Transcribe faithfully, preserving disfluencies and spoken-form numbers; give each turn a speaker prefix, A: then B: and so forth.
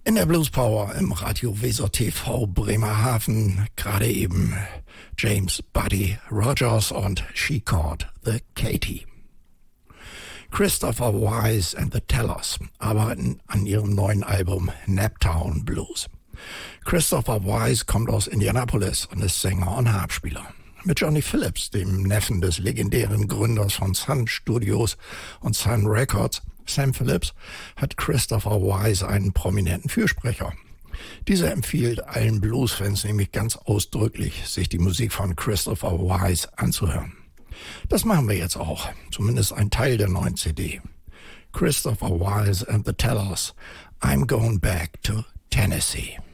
A: In der Blues Power im Radio Weser T V Bremerhaven gerade eben James Buddy Rogers und She Caught the Katy. Christopher Wise and the Tellers arbeiten an ihrem neuen Album Naptown Blues. Christopher Wise kommt aus Indianapolis und ist Sänger und Harpspieler. Mit Johnny Phillips, dem Neffen des legendären Gründers von Sun Studios und Sun Records, Sam Phillips, hat Christopher Wise einen prominenten Fürsprecher. Dieser empfiehlt allen Bluesfans nämlich ganz ausdrücklich, sich die Musik von Christopher Wise anzuhören. Das machen wir jetzt auch, zumindest ein Teil der neuen C D. Christopher Wise and the Tellers, I'm Going Back to Tennessee.